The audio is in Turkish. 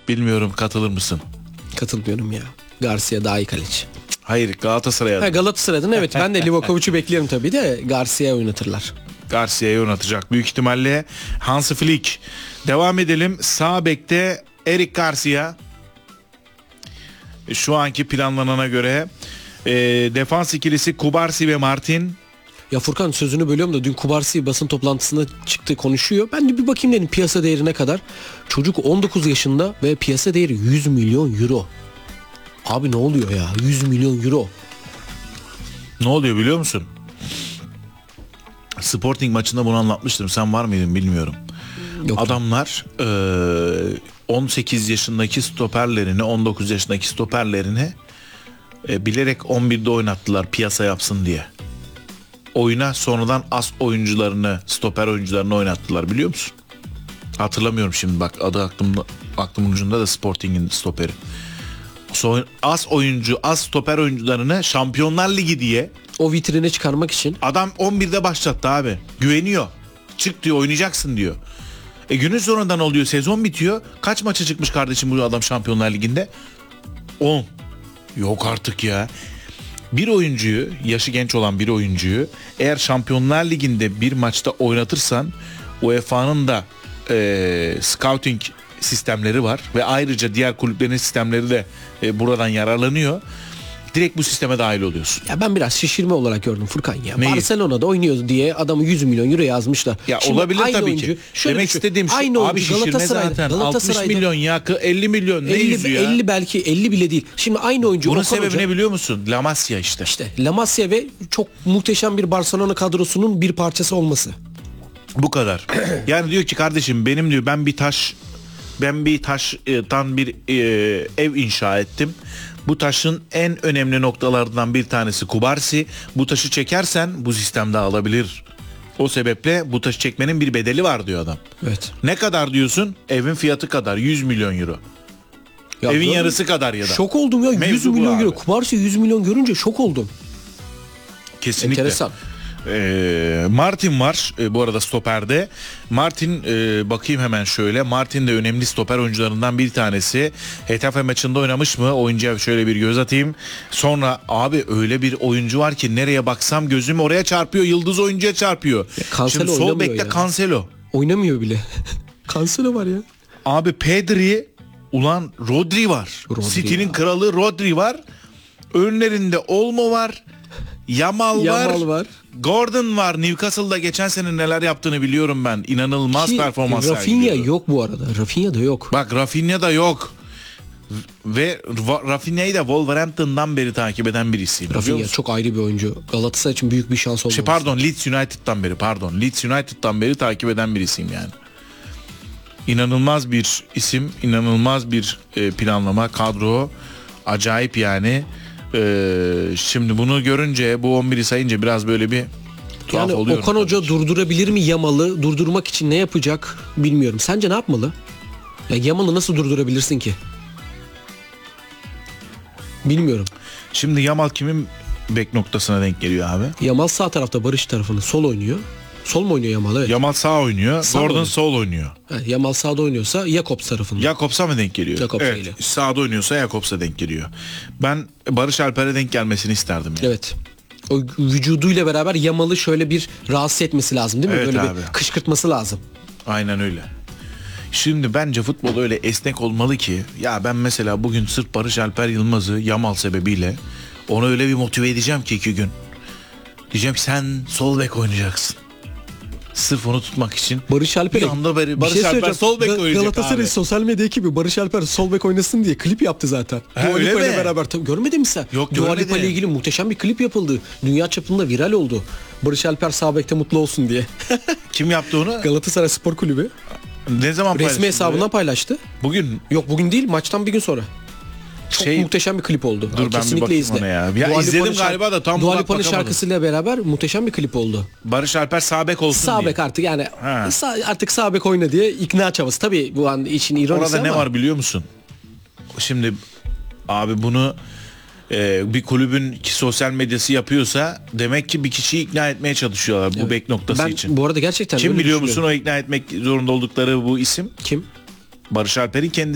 Bilmiyorum, katılır mısın? Katılmıyorum ya. Garcia daha iyi kaleci. Hayır, Galatasaray'a. Galatasaray'dan evet, ben de Livakovic'i bekliyorum tabii de Garcia'yı oynatırlar. Garcia'yı oynatacak büyük ihtimalle Hansi Flick. Devam edelim. Sağ bekte Eric Garcia. Şu anki planlanana göre defans ikilisi Kubarsi ve Martin. Ya Furkan, sözünü bölüyorum da dün Kubarsi basın toplantısında çıktı, konuşuyor. Ben de bir bakayım dedim piyasa değerine kadar. Çocuk 19 yaşında ve piyasa değeri 100 milyon euro. Abi ne oluyor ya? 100 milyon euro. Ne oluyor biliyor musun? Sporting maçında bunu anlatmıştım. Sen var mıydın bilmiyorum. Yok. Adamlar 18 yaşındaki stoperlerini, 19 yaşındaki stoperlerini bilerek 11'de oynattılar piyasa yapsın diye. Oyuna sonradan as oyuncularını, stoper oyuncularını oynattılar, biliyor musun? Hatırlamıyorum şimdi, bak adı aklımın ucunda da, Sporting'in stoperi. Az stoper oyuncularını Şampiyonlar Ligi diye O vitrine çıkarmak için. adam 11'de başlattı abi. Güveniyor. Çık diyor, oynayacaksın diyor. Günün sonundan oluyor, sezon bitiyor. Kaç maça çıkmış kardeşim bu adam Şampiyonlar Ligi'nde? 10. Yok artık ya. Bir oyuncuyu, yaşı genç olan bir oyuncuyu eğer Şampiyonlar Ligi'nde bir maçta oynatırsan, UEFA'nın da scouting sistemleri var ve ayrıca diğer kulüplerin sistemleri de buradan yararlanıyor. Direkt bu sisteme dahil oluyorsun. Ya ben biraz şişirme olarak gördüm Furkan ya. Neyi? Barcelona'da oynuyor diye adamı 100 milyon euro yazmışlar. Ya Şimdi olabilir aynı tabii oyuncu, ki. şöyle Demek düşün, istediğim şu, aynı abi oyuncu şişirme zaten 60 milyon ya, 50 milyon ne 50, yüzü ya? 50 belki 50 bile değil. Şimdi aynı oyuncu Bunun Okan sebebi Hoca, ne biliyor musun? La Masia işte. İşte La Masia ve çok muhteşem bir Barcelona kadrosunun bir parçası olması. Bu kadar. Yani diyor ki kardeşim, benim diyor, ben bir taştan bir ev inşa ettim. Bu taşın en önemli noktalarından bir tanesi Kubarsi. Bu taşı çekersen bu sistemde alabilir. O sebeple bu taşı çekmenin bir bedeli var diyor adam. Evet. Ne kadar diyorsun? Evin fiyatı kadar, 100 milyon euro. Ya Evin böyle yarısı kadar ya da. Şok oldum ya, 100 Mevzu bu milyon abi. euro. Kubarsi 100 milyon görünce şok oldum. Kesinlikle. Enteresan. Martin var bu arada stoperde. Martin, bakayım hemen şöyle. Martin de önemli stoper oyuncularından bir tanesi. Getafe maçında oynamış mı? Oyuncuya şöyle bir göz atayım. Sonra abi öyle bir oyuncu var ki nereye baksam gözüm oraya çarpıyor. Yıldız oyuncuya çarpıyor. Cancelo Şimdi sol oynamıyor bekte ya. Cancelo. Oynamıyor bile. Cancelo var ya. Abi Pedri, ulan Rodri var. Rodri City'nin ya. kralı Rodri var. Önlerinde Olmo var. Yamal var. Gordon var. Newcastle'da geçen sene neler yaptığını biliyorum ben. İnanılmaz performans Rafinha sergiliyordu. yok bu arada. Rafinha da yok. Bak Rafinha da yok. Ve Rafinha'yı da Wolverhampton'dan beri takip eden birisiyim. Rafinha çok ayrı bir oyuncu. Galatasaray için büyük bir şans oldu. Leeds United'dan beri takip eden birisiyim yani. İnanılmaz bir isim, inanılmaz bir planlama, kadro. Acayip yani. Şimdi bunu görünce, bu 11'i sayınca biraz böyle bir tuhaf Yani oluyorum. Okan Hoca durdurabilir mi Yamal'ı? Durdurmak için ne yapacak bilmiyorum. Sence ne yapmalı? Ya Yamal'ı nasıl durdurabilirsin ki? Bilmiyorum. Şimdi Yamal kimin bek noktasına denk geliyor abi? Yamal sağ tarafta, Barış tarafını sol oynuyor. Sol mu oynuyor Yamal? Evet. Yamal sağ oynuyor, Sağ Gordon oynuyor. sol oynuyor. Evet, Yamal sağda oynuyorsa Jakobs tarafında. Jakobs'a mı denk geliyor? Jakobs'a evet. geliyor. Sağda oynuyorsa Jakobs'a denk geliyor. Ben Barış Alper'e denk gelmesini isterdim yani. Evet. O vücuduyla beraber Yamal'ı şöyle bir rahatsız etmesi lazım değil mi? Evet Böyle abi. bir kışkırtması lazım. Aynen öyle. Şimdi bence futbol öyle esnek olmalı ki, ya ben mesela bugün sırf Barış Alper Yılmaz'ı Yamal sebebiyle onu öyle bir motive edeceğim ki 2 gün. Diyeceğim ki sen sol bek oynayacaksın. Sırf onu tutmak için. Barış Alper. Bir anda Barış Alper sol bek oynayacak Galatasaray abi. sosyal medya ekibi Barış Alper sol bek oynasın diye klip yaptı zaten. Ha, Dua öyle Lipa ile mi? beraber. Tabii, görmedin mi sen? Yok, Dua görmedim. Lipa ile ilgili muhteşem bir klip yapıldı. Dünya çapında viral oldu. Barış Alper sağ bekte mutlu olsun diye. Kim yaptı onu? Galatasaray Spor Kulübü Ne zaman paylaştı? resmi hesabından paylaştı. Bugün. Yok bugün değil, maçtan bir gün sonra. Çok muhteşem bir klip oldu. Dur ben bir Kesinlikle bakayım izle. ona ya. Ya Dua izledim Lipa'nın galiba da tam Dua bak Lipa'nın bakamadım. şarkısıyla beraber muhteşem bir klip oldu. Barış Alper sağ bek olsun Sağ diye. bek artık yani Ha. artık sağ bek oyna diye ikna çabası. Tabii bu an için ironisi Orada ama. ne var biliyor musun? Şimdi abi bunu bir kulübün sosyal medyası yapıyorsa demek ki bir kişiyi ikna etmeye çalışıyorlar bu bek noktası Ben için. bu arada gerçekten Kim öyle biliyor musun düşünüyorum. o ikna etmek zorunda oldukları bu isim? Kim? Barış Alper'in kendisi.